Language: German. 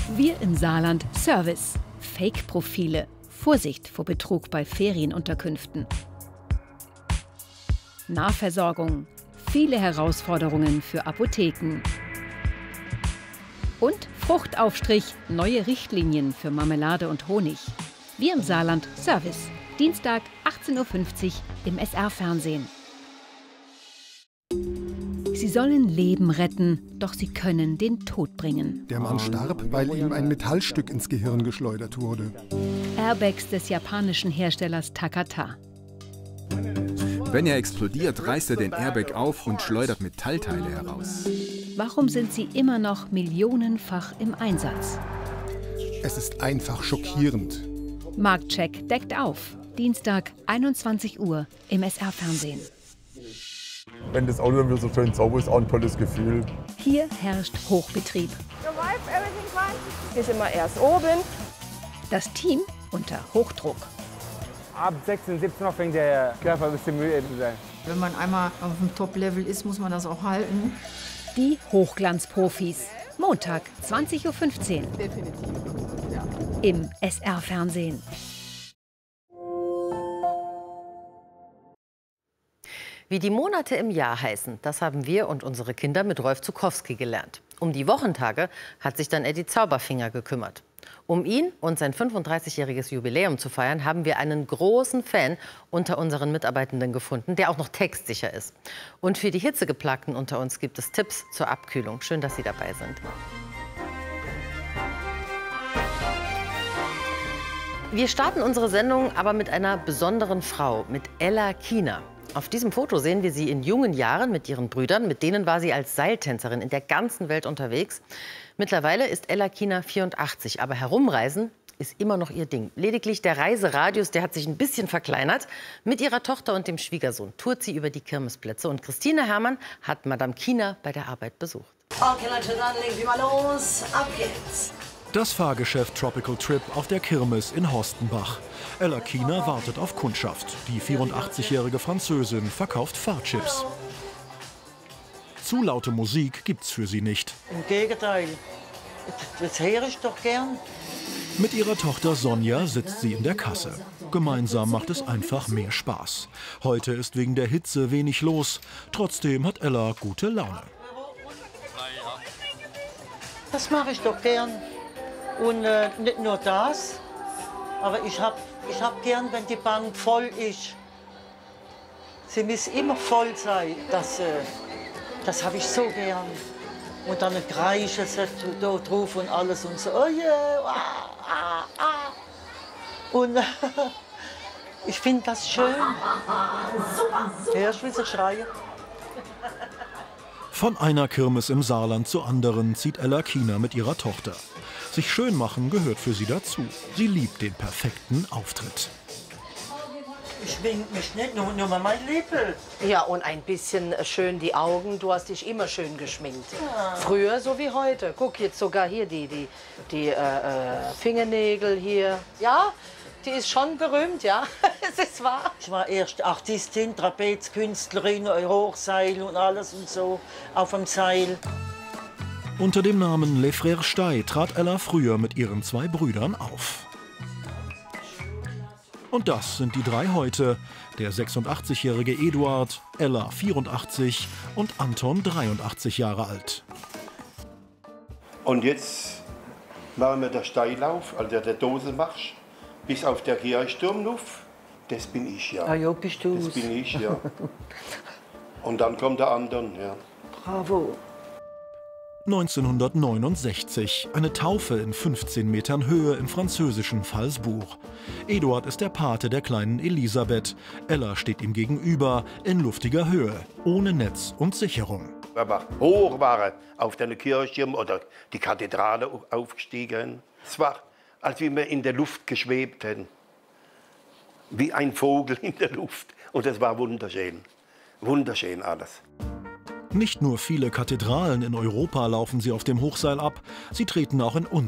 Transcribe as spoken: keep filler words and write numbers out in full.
Wir im Saarland Service. Fake-Profile. Vorsicht vor Betrug bei Ferienunterkünften. Nahversorgung. Viele Herausforderungen für Apotheken. Und Fruchtaufstrich. Neue Richtlinien für Marmelade und Honig. Wir im Saarland Service. Dienstag achtzehn Uhr fünfzig im S R-Fernsehen. Sie sollen Leben retten, doch sie können den Tod bringen. Der Mann starb, weil ihm ein Metallstück ins Gehirn geschleudert wurde. Airbags des japanischen Herstellers Takata. Wenn er explodiert, reißt er den Airbag auf und schleudert Metallteile heraus. Warum sind sie immer noch millionenfach im Einsatz? Es ist einfach schockierend. Marktcheck deckt auf. Dienstag einundzwanzig Uhr im S R-Fernsehen. Wenn das Auto dann wieder so schön sauber ist, auch ein tolles Gefühl. Hier herrscht Hochbetrieb. Ist immer erst oben. Das Team unter Hochdruck. Ab sechzehn, siebzehn Uhr fängt der Körper ein bisschen müde zu sein. Wenn man einmal auf dem Top-Level ist, muss man das auch halten. Die Hochglanzprofis. Montag zwanzig Uhr fünfzehn. Definitiv. Ja. Im S R-Fernsehen. Wie die Monate im Jahr heißen, das haben wir und unsere Kinder mit Rolf Zuckowski gelernt. Um die Wochentage hat sich dann Eddie Zauberfinger gekümmert. Um ihn und sein fünfunddreißigjähriges Jubiläum zu feiern, haben wir einen großen Fan unter unseren Mitarbeitenden gefunden, der auch noch textsicher ist. Und für die Hitzegeplagten unter uns gibt es Tipps zur Abkühlung. Schön, dass Sie dabei sind. Wir starten unsere Sendung aber mit einer besonderen Frau, mit Ella Kiener. Auf diesem Foto sehen wir sie in jungen Jahren mit ihren Brüdern. Mit denen war sie als Seiltänzerin in der ganzen Welt unterwegs. Mittlerweile ist Ella Kiener vierundachtzig, aber herumreisen ist immer noch ihr Ding. Lediglich der Reiseradius, der hat sich ein bisschen verkleinert. Mit ihrer Tochter und dem Schwiegersohn tourt sie über die Kirmesplätze. Und Christine Herrmann hat Madame Kiener bei der Arbeit besucht. Okay, Leute, dann legen wir mal los. Ab geht's. Das Fahrgeschäft Tropical Trip auf der Kirmes in Horstenbach. Ella Kiener wartet auf Kundschaft. Die vierundachtzigjährige Französin verkauft Fahrchips. Zu laute Musik gibt's für sie nicht. Im Gegenteil, das höre ich doch gern. Mit ihrer Tochter Sonja sitzt sie in der Kasse. Gemeinsam macht es einfach mehr Spaß. Heute ist wegen der Hitze wenig los. Trotzdem hat Ella gute Laune. Das mache ich doch gern. Und äh, nicht nur das, aber ich habe ich hab gern, wenn die Bank voll ist. Sie muss immer voll sein. Das, äh, das habe ich so gern. Und dann kreischen sie da drauf und alles und so. Oh yeah, ah, ah, ah. Und äh, ich finde das schön. Super, super. Hörst du, wie sie schreien? Von einer Kirmes im Saarland zur anderen zieht Ella Kiener mit ihrer Tochter. Sich schön machen gehört für sie dazu. Sie liebt den perfekten Auftritt. Ich schwing mich nicht, nur, nur mein Lippe. Ja, und ein bisschen schön die Augen. Du hast dich immer schön geschminkt. Ja. Früher so wie heute. Guck jetzt sogar hier die, die, die äh, Fingernägel hier. Ja, die ist schon berühmt, ja. Es ist wahr. Ich war erst Artistin, Trapezkünstlerin, Hochseil und alles und so auf dem Seil. Unter dem Namen Les Frères Stey trat Ella früher mit ihren zwei Brüdern auf. Und das sind die drei heute. Der sechsundachtzigjährige Eduard, Ella vierundachtzig und Anton dreiundachtzig Jahre alt. Und jetzt machen wir den Steillauf, also der Dosenmarsch, bis auf der Kirchturmlauf. Das bin ich, ja. Ah ja, bist du. Das bin ich, ja. Und dann kommt der Anton, ja. Bravo. neunzehnhundertneunundsechzig, eine Taufe in fünfzehn Metern Höhe im französischen Pfalzbourg. Eduard ist der Pate der kleinen Elisabeth. Ella steht ihm gegenüber in luftiger Höhe, ohne Netz und Sicherung. Wenn wir hoch waren, auf den Kirchturm oder die Kathedrale aufgestiegen, es war, als wie wir in der Luft geschwebt hätten. Wie ein Vogel in der Luft. Und es war wunderschön. Wunderschön alles. Nicht nur viele Kathedralen in Europa laufen sie auf dem Hochseil ab, sie treten auch in